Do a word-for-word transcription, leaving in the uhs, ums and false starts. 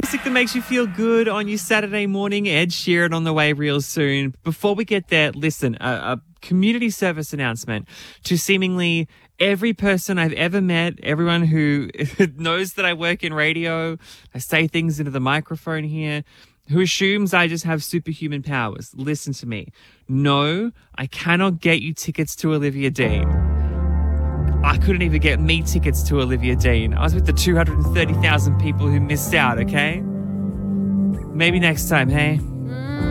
Music that makes you feel good on your Saturday morning. Ed Sheeran on the way real soon. Before we get there, listen, a, a community service announcement to seemingly every person I've ever met, everyone who knows that I work in radio, I say things into the microphone here, who assumes I just have superhuman powers. Listen to me. No, I cannot get you tickets to Olivia Dean. I couldn't even get me tickets to Olivia Dean. I was with the two hundred thirty thousand people who missed out, okay? Maybe next time, hey?